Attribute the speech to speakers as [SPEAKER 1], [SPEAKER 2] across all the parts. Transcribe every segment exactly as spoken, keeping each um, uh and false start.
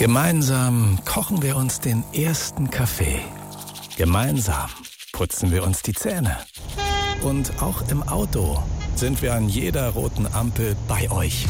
[SPEAKER 1] Gemeinsam kochen wir uns den ersten Kaffee. Gemeinsam putzen wir uns die Zähne. Und auch im Auto sind wir an jeder roten Ampel bei euch.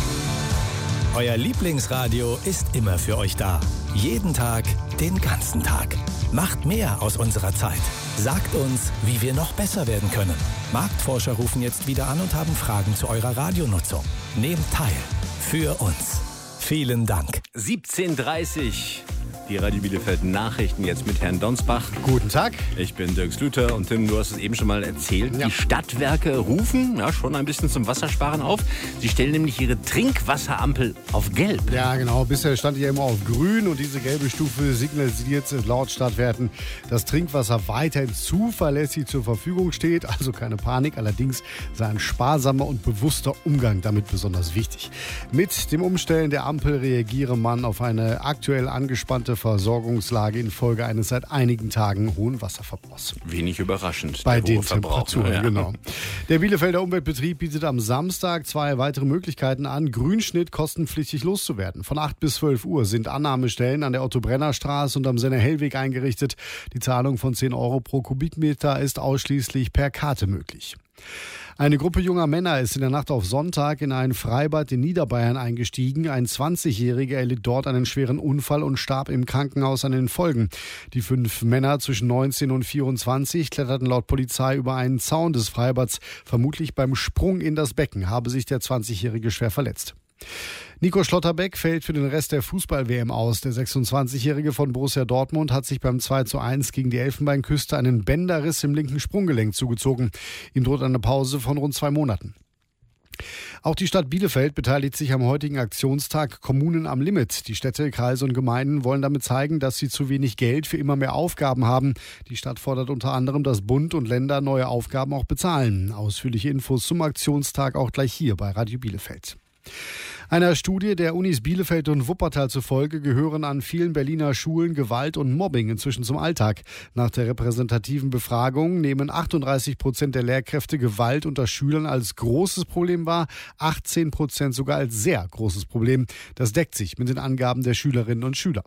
[SPEAKER 1] Euer Lieblingsradio ist immer für euch da. Jeden Tag, den ganzen Tag. Macht mehr aus unserer Zeit. Sagt uns, wie wir noch besser werden können. Marktforscher rufen jetzt wieder an und haben Fragen zu eurer Radionutzung. Nehmt teil. Für uns. Vielen Dank.
[SPEAKER 2] siebzehn Uhr dreißig. Die Radio Bielefeld Nachrichten jetzt mit Herrn Donsbach.
[SPEAKER 3] Guten Tag.
[SPEAKER 2] Ich bin Dirk Slüter und Tim, du hast es eben schon mal erzählt. Ja. Die Stadtwerke rufen ja, schon ein bisschen zum Wassersparen auf. Sie stellen nämlich ihre Trinkwasserampel auf Gelb.
[SPEAKER 3] Ja, genau. Bisher stand die ja immer auf Grün und diese gelbe Stufe signalisiert laut Stadtwerken, dass Trinkwasser weiterhin zuverlässig zur Verfügung steht. Also keine Panik. Allerdings sei ein sparsamer und bewusster Umgang damit besonders wichtig. Mit dem Umstellen der Ampel reagiere man auf eine aktuell angespannte Versorgungslage infolge eines seit einigen Tagen hohen Wasserverbrauchs.
[SPEAKER 2] Wenig überraschend.
[SPEAKER 3] Bei den Temperaturen, ja. Genau. Der Bielefelder Umweltbetrieb bietet am Samstag zwei weitere Möglichkeiten an, Grünschnitt kostenpflichtig loszuwerden. Von acht bis zwölf Uhr sind Annahmestellen an der Otto-Brenner-Straße und am Senner-Hellweg eingerichtet. Die Zahlung von zehn Euro pro Kubikmeter ist ausschließlich per Karte möglich. Eine Gruppe junger Männer ist in der Nacht auf Sonntag in ein Freibad in Niederbayern eingestiegen. Ein zwanzigjähriger erlitt dort einen schweren Unfall und starb im Krankenhaus an den Folgen. Die fünf Männer zwischen neunzehn und vierundzwanzig kletterten laut Polizei über einen Zaun des Freibads. Vermutlich beim Sprung in das Becken habe sich der zwanzigjährige schwer verletzt. Nico Schlotterbeck fällt für den Rest der Fußball-W M aus. Der sechsundzwanzigjährige von Borussia Dortmund hat sich beim zwei zu eins gegen die Elfenbeinküste einen Bänderriss im linken Sprunggelenk zugezogen. Ihm droht eine Pause von rund zwei Monaten. Auch die Stadt Bielefeld beteiligt sich am heutigen Aktionstag Kommunen am Limit. Die Städte, Kreise und Gemeinden wollen damit zeigen, dass sie zu wenig Geld für immer mehr Aufgaben haben. Die Stadt fordert unter anderem, dass Bund und Länder neue Aufgaben auch bezahlen. Ausführliche Infos zum Aktionstag auch gleich hier bei Radio Bielefeld. Einer Studie der Unis Bielefeld und Wuppertal zufolge gehören an vielen Berliner Schulen Gewalt und Mobbing inzwischen zum Alltag. Nach der repräsentativen Befragung nehmen achtunddreißig Prozent der Lehrkräfte Gewalt unter Schülern als großes Problem wahr, achtzehn Prozent sogar als sehr großes Problem. Das deckt sich mit den Angaben der Schülerinnen und Schüler.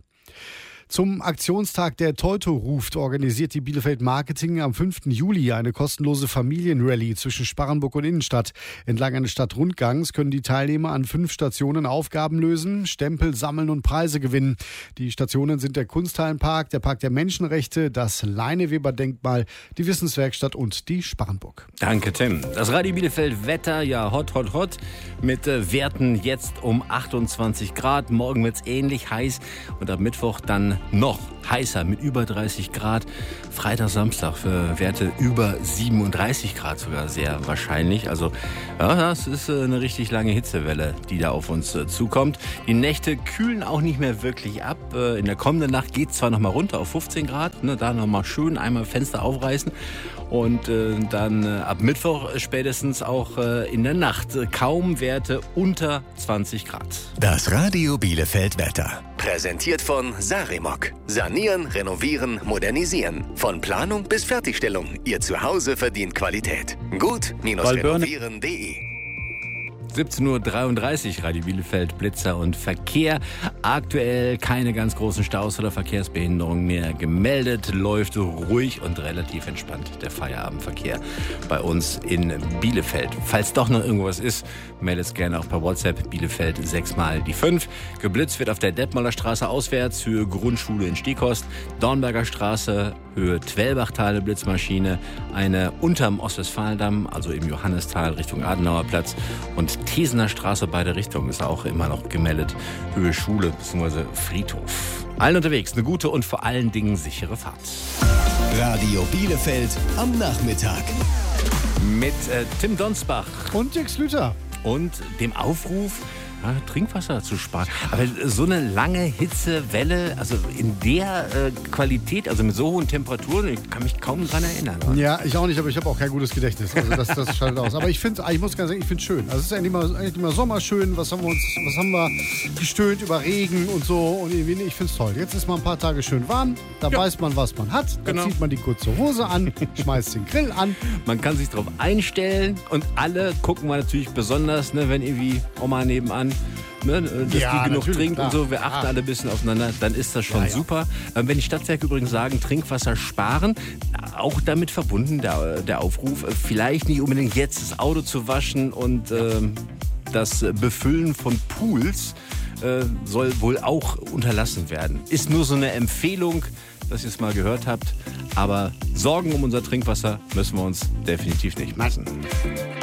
[SPEAKER 3] Zum Aktionstag der Teuto ruft organisiert die Bielefeld Marketing am fünften Juli eine kostenlose Familienrallye zwischen Sparrenburg und Innenstadt. Entlang eines Stadtrundgangs können die Teilnehmer an fünf Stationen Aufgaben lösen, Stempel sammeln und Preise gewinnen. Die Stationen sind der Kunsthallenpark, der Park der Menschenrechte, das Leineweber-Denkmal, die Wissenswerkstatt und die Sparrenburg.
[SPEAKER 2] Danke, Tim. Das Radio Bielefeld Wetter, ja hot, hot, hot, mit äh, Werten jetzt um achtundzwanzig Grad. Morgen wird es ähnlich heiß und ab Mittwoch dann noch heißer mit über dreißig Grad. Freitag, Samstag für Werte über siebenunddreißig Grad sogar sehr wahrscheinlich. Also ja, das ist eine richtig lange Hitzewelle, die da auf uns zukommt. Die Nächte kühlen auch nicht mehr wirklich ab. In der kommenden Nacht geht es zwar noch mal runter auf fünfzehn Grad, ne, da noch mal schön einmal Fenster aufreißen. Und äh, dann äh, ab Mittwoch spätestens auch äh, in der Nacht äh, kaum Werte unter zwanzig Grad.
[SPEAKER 1] Das Radio Bielefeld Wetter. Präsentiert von Sarimok. Sanieren, renovieren, modernisieren. Von Planung bis Fertigstellung. Ihr Zuhause verdient Qualität. Gut-renovieren punkt de
[SPEAKER 2] siebzehn Uhr dreiunddreißig, Radio Bielefeld, Blitzer und Verkehr. Aktuell keine ganz großen Staus oder Verkehrsbehinderungen mehr gemeldet. Läuft ruhig und relativ entspannt der Feierabendverkehr bei uns in Bielefeld. Falls doch noch irgendwas ist, meldet es gerne auch per WhatsApp. Bielefeld sechs mal die fünf. Geblitzt wird auf der Detmolder Straße auswärts, Höhe Grundschule in Stieghorst. Dornberger Straße, Höhe Twellbachtal, Blitzmaschine. Eine unterm Ostwestfalendamm, also im Johannistal Richtung Adenauerplatz. Und Tesener Straße, beide Richtungen, ist auch immer noch gemeldet. Höhe Schule bzw. Friedhof. Allen unterwegs eine gute und vor allen Dingen sichere Fahrt.
[SPEAKER 1] Radio Bielefeld am Nachmittag.
[SPEAKER 2] Mit äh, Tim Donsbach.
[SPEAKER 3] Und Dirk Slüter.
[SPEAKER 2] Und dem Aufruf, ja, Trinkwasser zu sparen. Aber so eine lange Hitzewelle, also in der äh, Qualität, also mit so hohen Temperaturen, ich kann mich kaum dran erinnern. Oder?
[SPEAKER 3] Ja, ich auch nicht, aber ich habe auch kein gutes Gedächtnis. Also das, das schaltet aus. Aber ich finde, ich muss ganz sagen, ich finde es schön. Also es ist eigentlich immer, eigentlich immer sommerschön. Was haben wir uns, was haben wir gestöhnt über Regen und so. Und irgendwie, ich finde es toll. Jetzt ist mal ein paar Tage schön warm. Da ja. weiß man, was man hat. Dann genau. zieht man die kurze Hose an, schmeißt den Grill an.
[SPEAKER 2] Man kann sich darauf einstellen und alle gucken wir natürlich besonders, ne, wenn irgendwie Oma nebenan Nachbarn, ne, dass
[SPEAKER 3] Ja,
[SPEAKER 2] die genug
[SPEAKER 3] natürlich,
[SPEAKER 2] trinken
[SPEAKER 3] klar.
[SPEAKER 2] und so. Wir achten
[SPEAKER 3] Ja.
[SPEAKER 2] alle ein bisschen aufeinander, dann ist das schon
[SPEAKER 3] Ja, ja.
[SPEAKER 2] super. Ähm, wenn die Stadtwerke übrigens sagen, Trinkwasser sparen, auch damit verbunden der, der Aufruf, äh, vielleicht nicht unbedingt jetzt das Auto zu waschen und ähm, das Befüllen von Pools äh, soll wohl auch unterlassen werden. Ist nur so eine Empfehlung, dass ihr es mal gehört habt. Aber Sorgen um unser Trinkwasser müssen wir uns definitiv nicht machen.